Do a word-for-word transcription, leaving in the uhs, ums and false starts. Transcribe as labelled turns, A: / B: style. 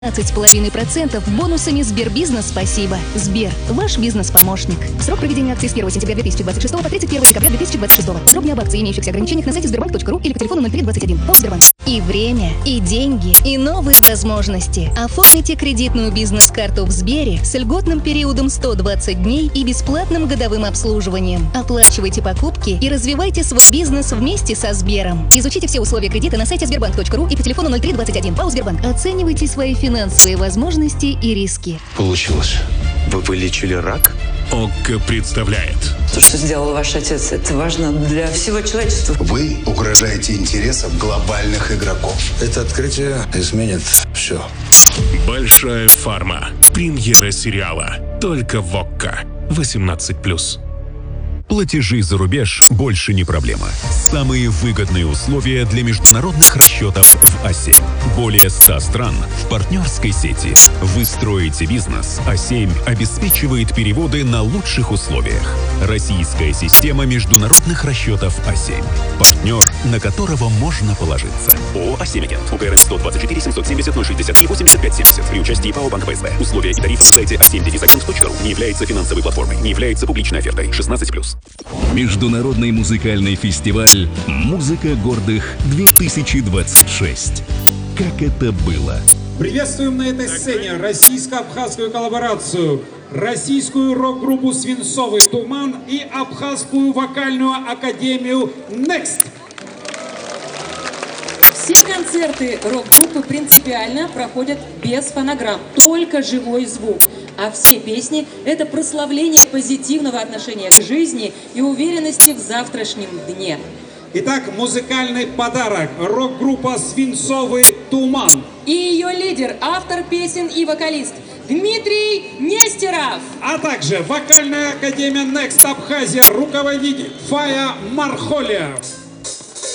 A: пятнадцать целых пять десятых процента бонусами Сбербизнес «Спасибо». Сбер – ваш бизнес-помощник. Срок проведения акции с первого сентября две тысячи двадцать шестого по тридцать первое декабря две тысячи двадцать шестого. Подробнее об акции, имеющихся ограничениях на сайте сбербанк точка ру или по телефону ноль три двадцать один. ПАО «Сбербанк». И время, и деньги, и новые возможности. Оформите кредитную бизнес-карту в Сбере с льготным периодом сто двадцать дней и бесплатным годовым обслуживанием. Оплачивайте покупки и развивайте свой бизнес вместе со Сбером. Изучите все условия кредита на сайте сбербанк точка ру и по телефону ноль три двадцать один. ПАО «Сбербанк». Оценивайте свои финансовые возможности и риски.
B: Получилось. Вы вылечили рак?
C: ОККО представляет.
D: То, что сделал ваш отец, это важно для всего человечества.
E: Вы угрожаете интересам глобальных игроков.
F: Это открытие изменит все.
C: Большая фарма. Премьера сериала. Только в ОККО. восемнадцать плюс.
G: Платежи за рубеж больше не проблема. Самые выгодные условия для международных расчетов в А семь. Более ста стран в партнерской сети. Вы строите бизнес, А семь обеспечивает переводы на лучших условиях. Российская система международных расчетов А семь. Партнер, на которого можно положиться.
H: ООО «А семь Агент». УКРН сто двадцать четыре семьсот семьдесят ноль шестьдесят три восемьдесят пять семьдесят. При участии ПАО «Банк ПСБ». Условия и тарифы на сайте а семь агент точка ру. Не является финансовой платформой. Не является публичной офертой. шестнадцать плюс.
I: Международный музыкальный фестиваль «Музыка гордых две тысячи двадцать шесть». Как это было?
J: Приветствуем на этой сцене российско-абхазскую коллаборацию, российскую рок-группу «Свинцовый туман» и абхазскую вокальную академию «Next».
K: Все концерты рок-группы принципиально проходят без фонограмм, только живой звук. А все песни – это прославление позитивного отношения к жизни и уверенности в завтрашнем дне.
J: Итак, музыкальный подарок. Рок-группа «Свинцовый туман».
K: И ее лидер, автор песен и вокалист Дмитрий Нестеров.
J: А также вокальная академия Next Абхазия, руководитель Фая Мархолия.